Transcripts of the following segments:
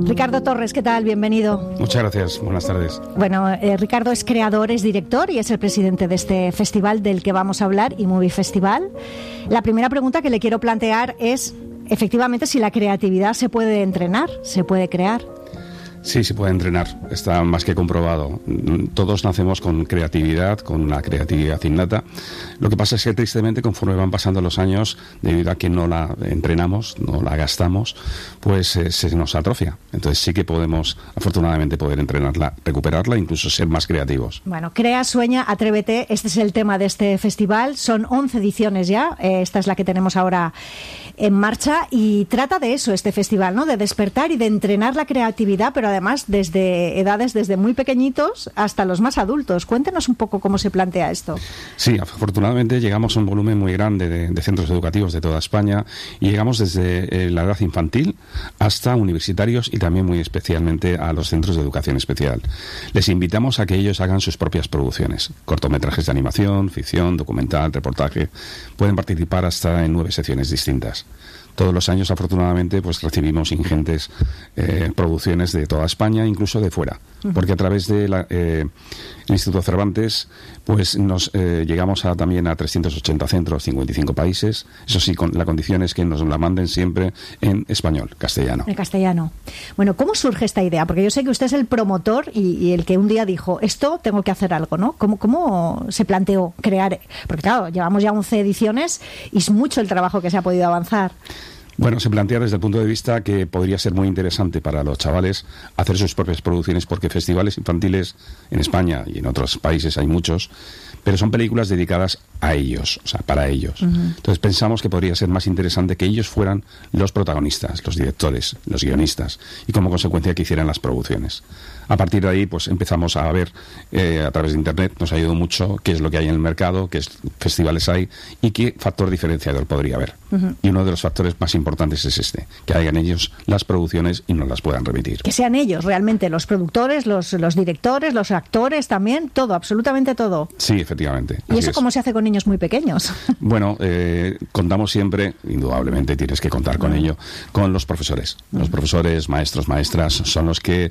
Ricardo Torres, ¿qué tal? Bienvenido. Muchas gracias, buenas tardes. Bueno, Ricardo es creador, es director y es el presidente de este festival del que vamos a hablar, eMovie Festival. La primera pregunta que le quiero plantear es, efectivamente, si la creatividad se puede entrenar, se puede crear. Sí, se puede entrenar, está más que comprobado. Todos nacemos con creatividad, con una creatividad innata. Lo que pasa es que tristemente conforme van pasando los años, debido a que no la entrenamos, no la gastamos, pues se nos atrofia. Entonces sí que podemos, afortunadamente, poder entrenarla, recuperarla, incluso ser más creativos. Bueno, crea, sueña, atrévete, este es el tema de este festival. Son 11 ediciones ya, esta es la que tenemos ahora en marcha y trata de eso este festival, ¿no? De despertar y de entrenar la creatividad, pero además desde edades desde muy pequeñitos hasta los más adultos. Cuéntenos un poco cómo se plantea esto. Sí, afortunadamente llegamos a un volumen muy grande de centros educativos de toda España y llegamos desde la edad infantil hasta universitarios y también muy especialmente a los centros de educación especial. Les invitamos a que ellos hagan sus propias producciones, cortometrajes de animación, ficción, documental, reportaje. Pueden participar hasta en 9 secciones distintas. Todos los años, afortunadamente, pues recibimos ingentes producciones de toda España, incluso de fuera, porque a través del Instituto Cervantes, pues nos llegamos también a 380 centros, 55 países. Eso sí, la condición es que nos la manden siempre en español, castellano. En castellano. Bueno, ¿cómo surge esta idea? Porque yo sé que usted es el promotor y el que un día dijo, esto tengo que hacer algo, ¿no? ¿Cómo se planteó crear? Porque claro, llevamos ya 11 ediciones y es mucho el trabajo que se ha podido avanzar. Bueno, se plantea desde el punto de vista que podría ser muy interesante para los chavales hacer sus propias producciones, porque festivales infantiles en España y en otros países hay muchos, pero son películas dedicadas a ellos, o sea, para ellos. Entonces pensamos que podría ser más interesante que ellos fueran los protagonistas, los directores, los guionistas, y como consecuencia que hicieran las producciones. A partir de ahí, pues empezamos a ver a través de Internet, nos ha ayudado mucho qué es lo que hay en el mercado, qué festivales hay y qué factor diferenciador podría haber. Y uno de los factores más importantes es que hagan ellos las producciones y nos las puedan remitir. Que sean ellos realmente los productores, los directores, los actores también, todo, absolutamente todo. Sí, efectivamente. ¿Y eso cómo se hace con niños muy pequeños? Bueno, contamos siempre, indudablemente tienes que contar con ello, con los profesores. Los profesores, maestros, maestras, son los que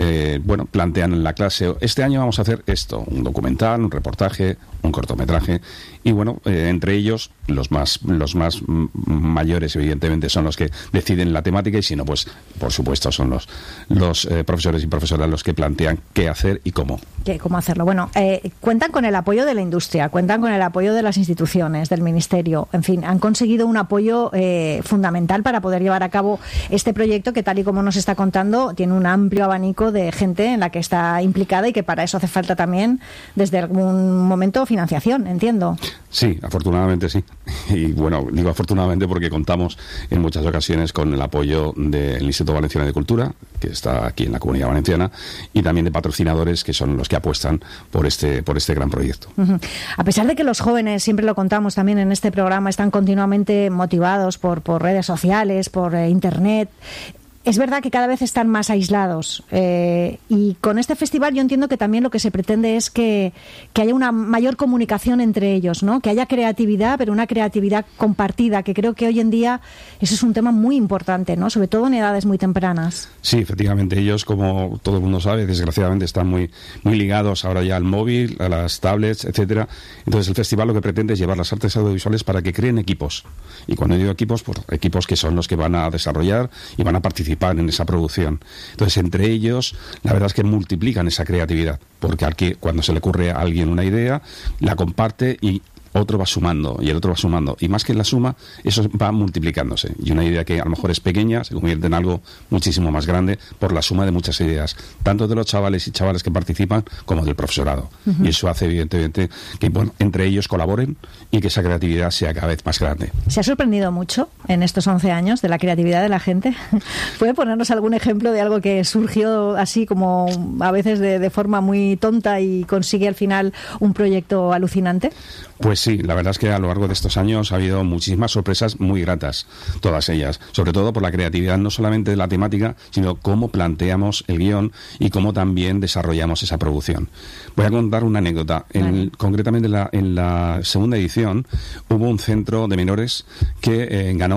plantean en la clase, este año vamos a hacer esto, un documental, un reportaje, un cortometraje, y bueno, entre ellos, los más mayores, evidentemente, son los que deciden la temática, y si no, pues, por supuesto, son los profesores y profesoras los que plantean qué hacer y cómo. ¿Cómo hacerlo? Bueno, cuentan con el apoyo de la industria, cuentan con el apoyo de las instituciones, del ministerio, en fin, han conseguido un apoyo fundamental para poder llevar a cabo este proyecto que, tal y como nos está contando, tiene un amplio abanico de gente en la que está implicada y que para eso hace falta también, desde algún momento, financiación, entiendo. Sí, afortunadamente sí. Y bueno, digo afortunadamente porque contamos en muchas ocasiones con el apoyo del Instituto Valenciano de Cultura, que está aquí en la Comunidad Valenciana, y también de patrocinadores que son los que apuestan por este gran proyecto. A pesar de que los jóvenes, siempre lo contamos también en este programa, están continuamente motivados por redes sociales, por Internet, es verdad que cada vez están más aislados y con este festival yo entiendo que también lo que se pretende es que haya una mayor comunicación entre ellos, ¿no? Que haya creatividad, pero una creatividad compartida, que creo que hoy en día eso es un tema muy importante, ¿no? Sobre todo en edades muy tempranas. Sí, efectivamente, ellos, como todo el mundo sabe, desgraciadamente están muy ligados ahora ya al móvil, a las tablets, etcétera. Entonces el festival lo que pretende es llevar las artes audiovisuales para que creen equipos. Y cuando digo equipos, pues equipos que son los que van a desarrollar y van a participar en esa producción. Entonces, entre ellos, la verdad es que multiplican esa creatividad, porque cuando se le ocurre a alguien una idea, la comparte y otro va sumando y el otro va sumando, y más que la suma, eso va multiplicándose, y una idea que a lo mejor es pequeña se convierte en algo muchísimo más grande por la suma de muchas ideas, tanto de los chavales y chavales que participan como del profesorado. Y eso hace evidentemente que entre ellos colaboren y que esa creatividad sea cada vez más grande. ¿Se ha sorprendido mucho en estos 11 años de la creatividad de la gente? ¿Puede ponernos algún ejemplo de algo que surgió así como a veces de forma muy tonta y consigue al final un proyecto alucinante? Pues sí, la verdad es que a lo largo de estos años ha habido muchísimas sorpresas muy gratas, todas ellas, sobre todo por la creatividad no solamente de la temática, sino cómo planteamos el guión y cómo también desarrollamos esa producción. Voy a contar una anécdota. Concretamente en la segunda edición hubo un centro de menores que ganó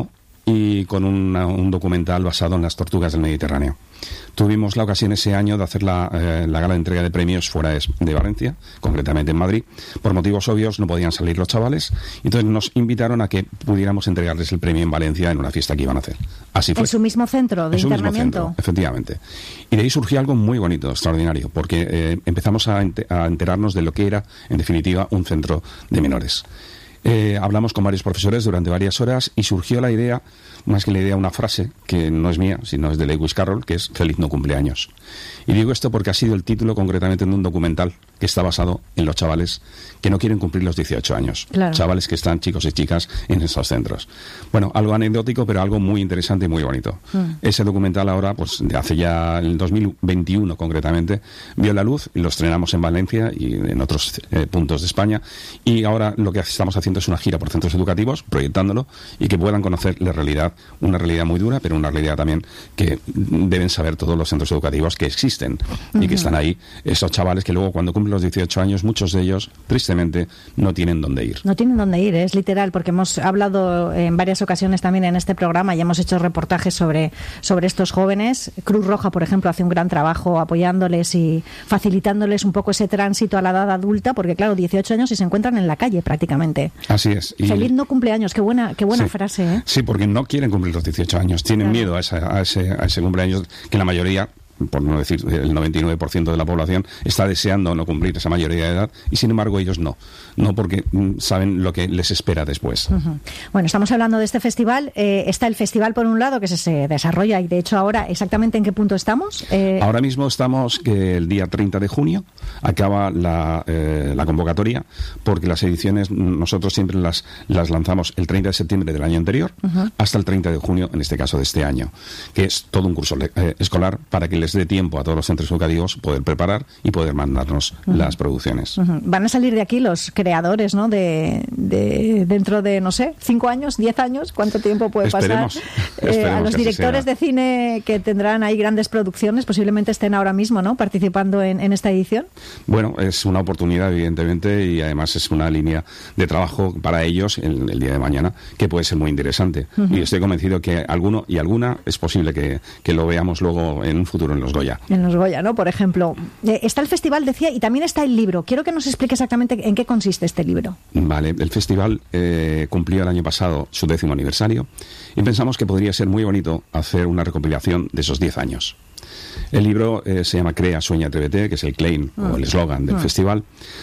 y con un documental basado en las tortugas del Mediterráneo. Tuvimos la ocasión ese año de hacer la gala de entrega de premios fuera de Valencia, concretamente en Madrid. Por motivos obvios no podían salir los chavales, y entonces nos invitaron a que pudiéramos entregarles el premio en Valencia en una fiesta que iban a hacer. Así fue. ¿En su mismo centro de internamiento? Centro, efectivamente. Y de ahí surgió algo muy bonito, extraordinario, porque empezamos a enterarnos de lo que era, en definitiva, un centro de menores. Hablamos con varios profesores durante varias horas y surgió la idea, más que la idea, una frase que no es mía, sino es de Lewis Carroll, que es "Feliz no cumpleaños". Y digo esto porque ha sido el título concretamente de un documental que está basado en los chavales que no quieren cumplir los 18 años. Claro. Chavales que están, chicos y chicas, en esos centros. Bueno, algo anecdótico, pero algo muy interesante y muy bonito. Ese documental ahora, pues de hace ya el 2021 concretamente, vio la luz y lo estrenamos en Valencia y en otros puntos de España. Y ahora lo que estamos haciendo es una gira por centros educativos, proyectándolo, y que puedan conocer la realidad, una realidad muy dura, pero una realidad también que deben saber todos los centros educativos que existen y que están ahí, esos chavales que luego cuando cumplen los 18 años, muchos de ellos, tristemente, no tienen dónde ir. No tienen dónde ir, es literal, porque hemos hablado en varias ocasiones también en este programa y hemos hecho reportajes sobre estos jóvenes. Cruz Roja, por ejemplo, hace un gran trabajo apoyándoles y facilitándoles un poco ese tránsito a la edad adulta, porque claro, 18 años y se encuentran en la calle prácticamente. Así es. Y feliz no cumpleaños, qué buena sí, frase, ¿eh? Sí, porque no quieren cumplir los 18 años, tienen miedo a ese cumpleaños, que la mayoría, por no decir el 99% de la población, está deseando no cumplir esa mayoría de edad, y sin embargo ellos no porque saben lo que les espera después. Bueno, estamos hablando de este festival. Está el festival por un lado que se desarrolla, y de hecho ahora, ¿exactamente en qué punto estamos? Ahora mismo estamos que el día 30 de junio acaba la convocatoria, porque las ediciones nosotros siempre las lanzamos el 30 de septiembre del año anterior hasta el 30 de junio, en este caso de este año, que es todo un curso escolar para que les dé tiempo a todos los centros educativos poder preparar y poder mandarnos las producciones. Van a salir de aquí los creadores, ¿no? De dentro de, no sé, 5 años, 10 años, ¿cuánto tiempo puede pasar? Esperemos a los directores de cine que tendrán ahí grandes producciones, posiblemente estén ahora mismo, ¿no?, participando en esta edición. Bueno, es una oportunidad, evidentemente, y además es una línea de trabajo para ellos el día de mañana que puede ser muy interesante. Y estoy convencido que alguno y alguna es posible que lo veamos luego en un futuro en los Goya. En los Goya, ¿no? Por ejemplo. Está el festival, decía, y también está el libro. Quiero que nos explique exactamente en qué consiste este libro. Vale, el festival cumplió el año pasado su 10º aniversario y pensamos que podría ser muy bonito hacer una recopilación de esos 10 años. El libro se llama Crea, Sueña, Atrévete, que es el claim o el eslogan del festival,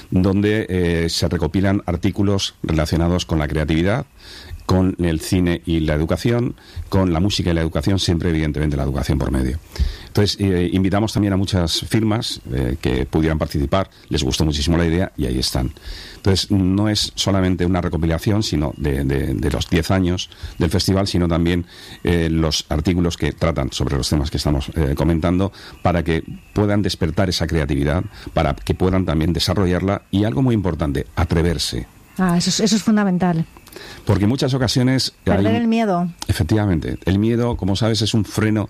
donde se recopilan artículos relacionados con la creatividad, con el cine y la educación, con la música y la educación, siempre evidentemente la educación por medio. Entonces invitamos también a muchas firmas que pudieran participar, les gustó muchísimo la idea y ahí están. Entonces no es solamente una recopilación sino de los 10 años del festival, sino también los artículos que tratan sobre los temas que estamos comentando, para que puedan despertar esa creatividad, para que puedan también desarrollarla y, algo muy importante, atreverse. Eso es fundamental. Porque en muchas ocasiones... Perder el miedo. Efectivamente. El miedo, como sabes, es un freno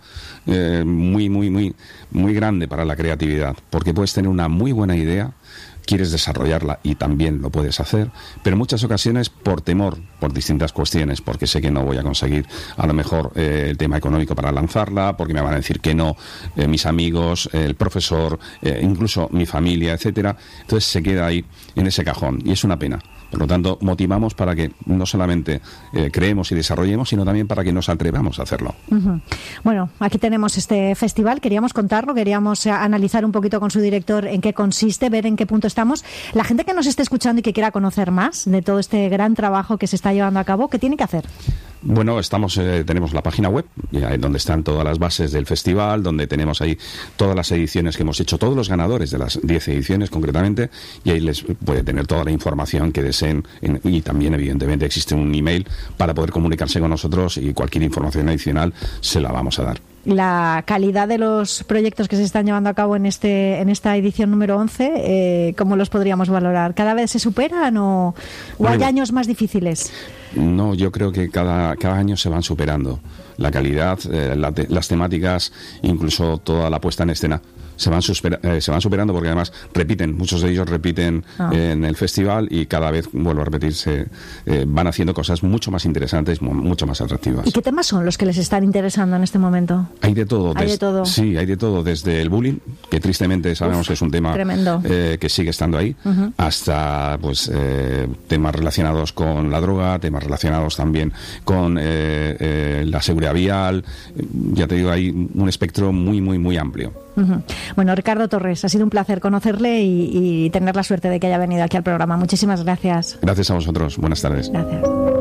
muy grande para la creatividad. Porque puedes tener una muy buena idea, quieres desarrollarla y también lo puedes hacer, pero en muchas ocasiones por temor, por distintas cuestiones, porque sé que no voy a conseguir a lo mejor el tema económico para lanzarla, porque me van a decir que no mis amigos, el profesor, incluso mi familia, etcétera. Entonces se queda ahí en ese cajón y es una pena. Por lo tanto, motivamos para que no solamente creemos y desarrollemos, sino también para que nos atrevamos a hacerlo. Bueno, aquí tenemos este festival, queríamos contarlo, queríamos analizar un poquito con su director en qué consiste, ver en qué punto estamos. La gente que nos esté escuchando y que quiera conocer más de todo este gran trabajo que se está llevando a cabo, ¿qué tiene que hacer? Bueno, tenemos la página web, donde están todas las bases del festival, donde tenemos ahí todas las ediciones que hemos hecho, todos los ganadores de las 10 ediciones concretamente, y ahí les puede tener toda la información que deseen, y también evidentemente existe un email para poder comunicarse con nosotros, y cualquier información adicional se la vamos a dar. La calidad de los proyectos que se están llevando a cabo en esta edición número 11, ¿cómo los podríamos valorar? ¿Cada vez se superan o hay años más difíciles? No, yo creo que cada año se van superando. La calidad, las temáticas, incluso toda la puesta en escena se van superando, porque además muchos de ellos repiten en el festival, y cada vez, vuelvo a repetirse, van haciendo cosas mucho más interesantes, mucho más atractivas. ¿Y qué temas son los que les están interesando en este momento? Hay de todo. ¿Hay de todo? Sí, hay de todo, desde el bullying, que tristemente sabemos que es un tema tremendo, que sigue estando ahí, hasta pues temas relacionados con la droga, temas relacionados también con la seguridad vial. Ya te digo, hay un espectro muy, muy, muy amplio. Bueno, Ricardo Torres, ha sido un placer conocerle y tener la suerte de que haya venido aquí al programa. Muchísimas gracias. Gracias a vosotros. Buenas tardes. Gracias.